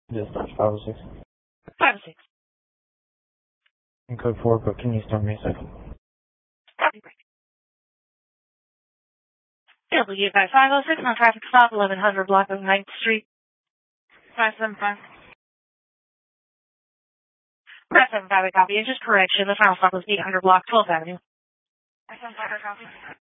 Dispatch 506. 506. In code 4, but can you start me a second? Copy break. W506 on traffic stop, 1100 block of 9th Street. 575. 575, copy. And just correction, the final stop was 800 block, 12th Avenue. 575, copy.